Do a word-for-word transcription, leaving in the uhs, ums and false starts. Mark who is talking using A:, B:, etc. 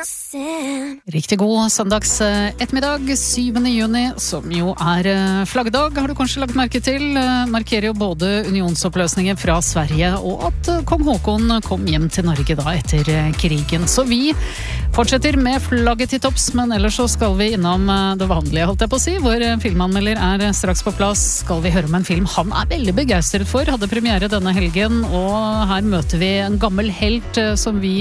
A: Riktig god søndags ettermiddag, syvende juni, som jo er flaggdag, har du kanskje lagt merke til. Markerer jo både unionsoppløsningen fra Sverige og at kong Håkon kom hjem til Norge da etter krigen. Så vi fortsetter med flagget til topps, men ellers så skal vi innom det vanlige, holdt jeg på å si. Vår filmanmelder er straks på plass. Skal vi høre om en film han er veldig begeistret for, hadde premiere denne helgen, og her møter vi en gammel helt som vi